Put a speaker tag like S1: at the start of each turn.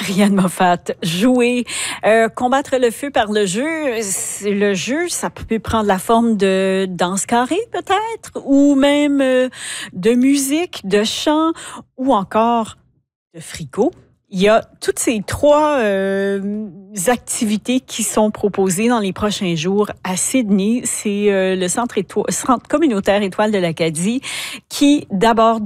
S1: Ariane Moffat, jouer, combattre le feu par le jeu. Le jeu, ça peut prendre la forme de danse carrée peut-être, ou même de musique, de chant, ou encore de fricot. Il y a toutes ces trois activités qui sont proposées dans les prochains jours à Sydney. C'est le centre communautaire Étoile de l'Acadie qui d'abord